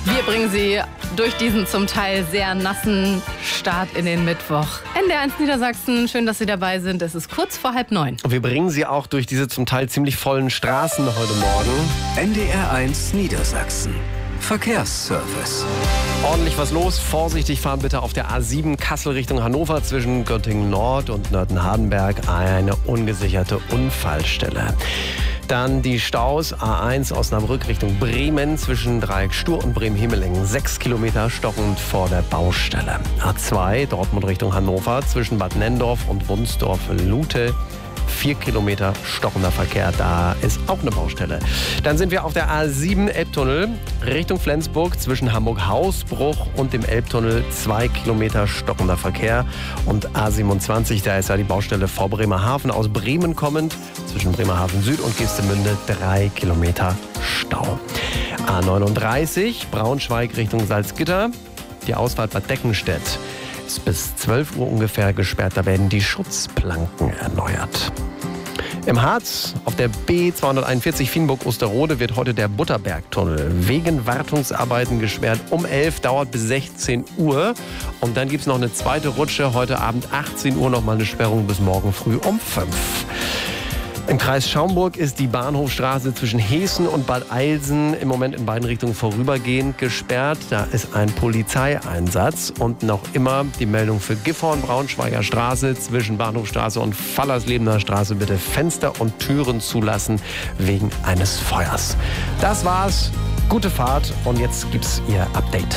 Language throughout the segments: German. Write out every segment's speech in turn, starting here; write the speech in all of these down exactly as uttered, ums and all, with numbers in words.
Wir bringen Sie durch diesen zum Teil sehr nassen Start in den Mittwoch. N D R eins Niedersachsen, schön, dass Sie dabei sind. Es ist kurz vor halb neun. Und wir bringen Sie auch durch diese zum Teil ziemlich vollen Straßen heute Morgen. N D R eins Niedersachsen. Verkehrsservice. Ordentlich was los. Vorsichtig fahren bitte auf der A sieben Kassel Richtung Hannover zwischen Göttingen Nord und Nörten-Hardenberg. Eine ungesicherte Unfallstelle. Dann die Staus A eins Osnabrück Richtung Bremen zwischen Dreieck Stur und Bremen-Himmelingen. Sechs Kilometer stockend vor der Baustelle. A zwei Dortmund Richtung Hannover zwischen Bad Nenndorf und Wunsdorf-Lute. Vier Kilometer stockender Verkehr, da ist auch eine Baustelle. Dann sind wir auf der A sieben Elbtunnel Richtung Flensburg zwischen Hamburg-Hausbruch und dem Elbtunnel. Zwei Kilometer stockender Verkehr. Und A siebenundzwanzig, da ist ja die Baustelle vor Bremerhaven aus Bremen kommend. Zwischen Bremerhaven Süd und Geestemünde drei Kilometer Stau. A neununddreißig Braunschweig Richtung Salzgitter. Die Ausfahrt Bad Deckenstedt ist bis zwölf Uhr ungefähr gesperrt. Da werden die Schutzplanken erneuert. Im Harz auf der B zweihunderteinundvierzig Fienburg-Osterode wird heute der Butterbergtunnel wegen Wartungsarbeiten gesperrt. Um elf dauert bis sechzehn Uhr. Und dann gibt es noch eine zweite Rutsche. Heute Abend achtzehn Uhr noch mal eine Sperrung bis morgen früh um fünf. Im Kreis Schaumburg ist die Bahnhofstraße zwischen Heeßen und Bad Eilsen im Moment in beiden Richtungen vorübergehend gesperrt. Da ist ein Polizeieinsatz und noch immer die Meldung für Gifhorn-Braunschweiger Straße zwischen Bahnhofstraße und Fallerslebener Straße. Bitte Fenster und Türen zulassen wegen eines Feuers. Das war's. Gute Fahrt und jetzt gibt's Ihr Update.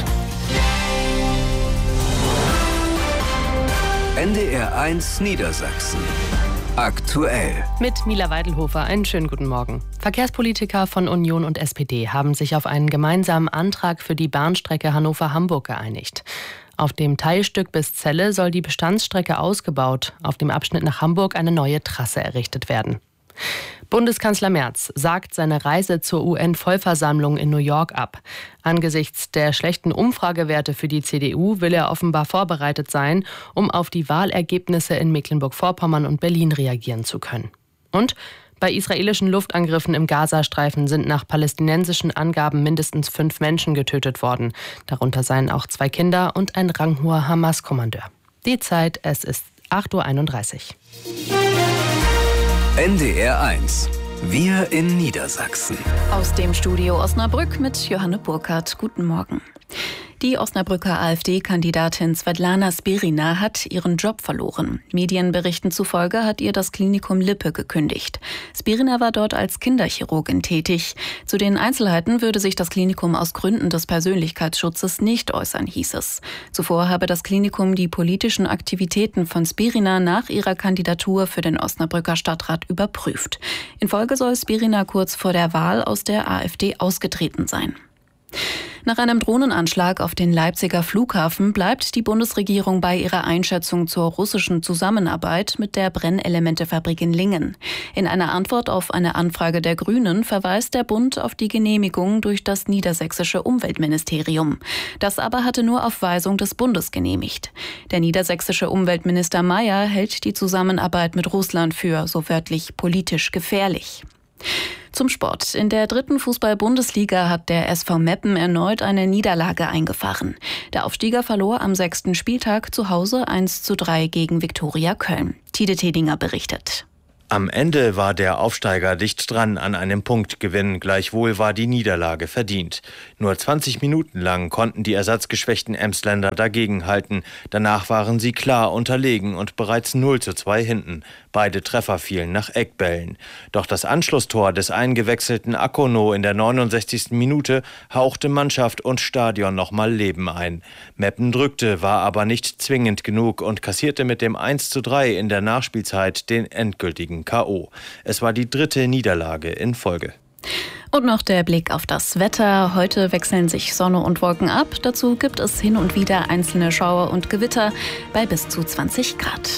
N D R eins Niedersachsen. Aktuell. Mit Mila Weidelhofer, einen schönen guten Morgen. Verkehrspolitiker von Union und S P D haben sich auf einen gemeinsamen Antrag für die Bahnstrecke Hannover-Hamburg geeinigt. Auf dem Teilstück bis Celle soll die Bestandsstrecke ausgebaut, auf dem Abschnitt nach Hamburg eine neue Trasse errichtet werden. Bundeskanzler Merz sagt seine Reise zur U N-Vollversammlung in New York ab. Angesichts der schlechten Umfragewerte für die C D U will er offenbar vorbereitet sein, um auf die Wahlergebnisse in Mecklenburg-Vorpommern und Berlin reagieren zu können. Und bei israelischen Luftangriffen im Gazastreifen sind nach palästinensischen Angaben mindestens fünf Menschen getötet worden. Darunter seien auch zwei Kinder und ein ranghoher Hamas-Kommandeur. Die Zeit, es ist acht Uhr einunddreißig. N D R eins. Wir in Niedersachsen. Aus dem Studio Osnabrück mit Johanne Burkhardt. Guten Morgen. Die Osnabrücker AfD-Kandidatin Svetlana Spirina hat ihren Job verloren. Medienberichten zufolge hat ihr das Klinikum Lippe gekündigt. Spirina war dort als Kinderchirurgin tätig. Zu den Einzelheiten würde sich das Klinikum aus Gründen des Persönlichkeitsschutzes nicht äußern, hieß es. Zuvor habe das Klinikum die politischen Aktivitäten von Spirina nach ihrer Kandidatur für den Osnabrücker Stadtrat überprüft. In Folge soll Spirina kurz vor der Wahl aus der AfD ausgetreten sein. Nach einem Drohnenanschlag auf den Leipziger Flughafen bleibt die Bundesregierung bei ihrer Einschätzung zur russischen Zusammenarbeit mit der Brennelementefabrik in Lingen. In einer Antwort auf eine Anfrage der Grünen verweist der Bund auf die Genehmigung durch das niedersächsische Umweltministerium. Das aber hatte nur auf Weisung des Bundes genehmigt. Der niedersächsische Umweltminister Mayer hält die Zusammenarbeit mit Russland für, so wörtlich, politisch gefährlich. Zum Sport. In der dritten Fußball-Bundesliga hat der S V Meppen erneut eine Niederlage eingefahren. Der Aufsteiger verlor am sechsten Spieltag zu Hause eins zu drei gegen Viktoria Köln. Tide Tedinger berichtet. Am Ende war der Aufsteiger dicht dran an einem Punktgewinn, gleichwohl war die Niederlage verdient. Nur zwanzig Minuten lang konnten die ersatzgeschwächten Emsländer dagegenhalten. Danach waren sie klar unterlegen und bereits null zu zwei hinten. Beide Treffer fielen nach Eckbällen. Doch das Anschlusstor des eingewechselten Akono in der neunundsechzigsten Minute hauchte Mannschaft und Stadion nochmal Leben ein. Meppen drückte, war aber nicht zwingend genug und kassierte mit dem eins zu drei in der Nachspielzeit den endgültigen K O. Es war die dritte Niederlage in Folge. Und noch der Blick auf das Wetter. Heute wechseln sich Sonne und Wolken ab. Dazu gibt es hin und wieder einzelne Schauer und Gewitter bei bis zu zwanzig Grad.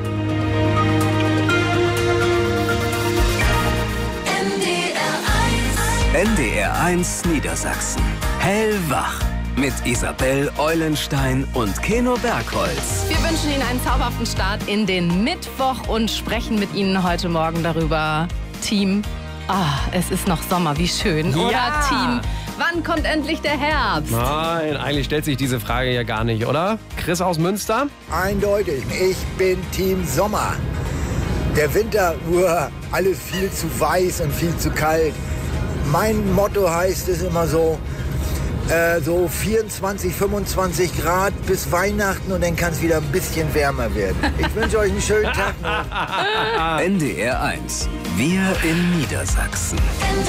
N D R eins Niedersachsen. Hellwach. Mit Isabel Eulenstein und Keno Bergholz. Wir wünschen Ihnen einen zauberhaften Start in den Mittwoch und sprechen mit Ihnen heute Morgen darüber. Team, ah, es ist noch Sommer, wie schön. Ja. Oder Team, Wann kommt endlich der Herbst? Nein, eigentlich stellt sich diese Frage ja gar nicht, oder? Chris aus Münster? Eindeutig, ich bin Team Sommer. Der Winter, uah, alles viel zu weiß und viel zu kalt. Mein Motto heißt es immer so, äh, so vierundzwanzig, fünfundzwanzig Grad bis Weihnachten und dann kann es wieder ein bisschen wärmer werden. Ich wünsche euch einen schönen Tag noch. N D R eins. Wir in Niedersachsen.